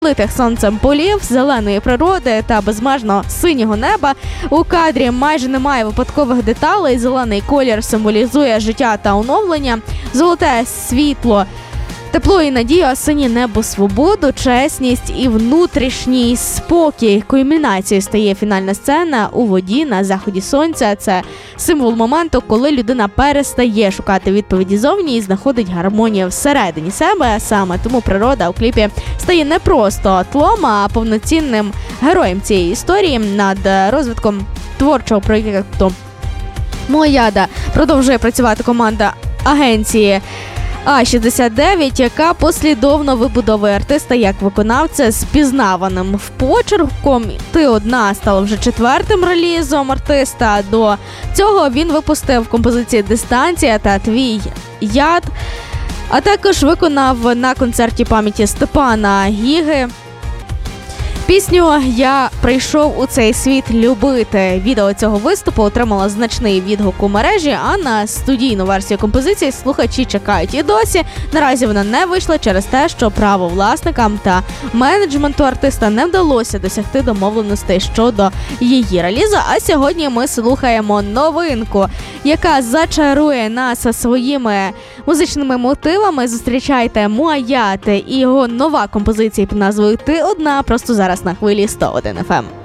литих сонцем полів, зеленої природи та безмежно синього неба. У кадрі майже немає випадкових деталей. Зелений колір символізує життя та оновлення, золоте світло, тепло і надію, а синє небо – свободу, чесність і внутрішній спокій. Кульмінацією стає фінальна сцена у воді на заході сонця. Це символ моменту, коли людина перестає шукати відповіді зовні і знаходить гармонію всередині себе. Саме тому природа у кліпі стає не просто тлом, а повноцінним героєм цієї історії. Над розвитком творчого проєкту «Мояда» продовжує працювати команда агенції А69, яка послідовно вибудовує артиста як виконавця з пізнаваним почерком. «Ти одна» стала вже 4-тим релізом артиста. До цього він випустив композиції «Дистанція» та «Твій яд», а також виконав на концерті пам'яті Степана Гіги пісню «Я прийшов у цей світ любити». Відео цього виступу отримало значний відгук у мережі, а на студійну версію композиції слухачі чекають і досі. Наразі вона не вийшла через те, що правовласникам та менеджменту артиста не вдалося досягти домовленостей щодо її релізу. А сьогодні ми слухаємо новинку, яка зачарує нас своїми музичними мотивами. Зустрічайте «Мояд» і його нова композиція під назвою «Ти одна» просто зараз на хвилі 101 FM.